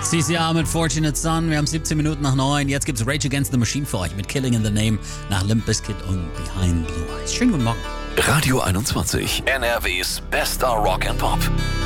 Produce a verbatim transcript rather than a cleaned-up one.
C C R mit Fortunate Son. Wir haben siebzehn Minuten nach neun. Jetzt gibt's Rage Against the Machine für euch mit Killing in the Name nach Limp Bizkit und Behind Blue Eyes. Schönen guten Morgen. Radio einundzwanzig, N R Ws bester Rock and Pop.